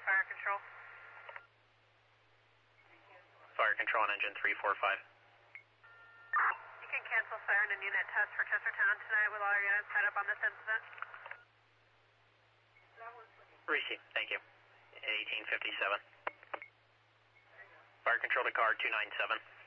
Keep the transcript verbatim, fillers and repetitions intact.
fire control. Fire control on engine three four five. You can cancel siren and unit test for Chestertown tonight with all your units tied up on this incident. Receive, thank you. eighteen fifty-seven. Fire control to car two nine seven.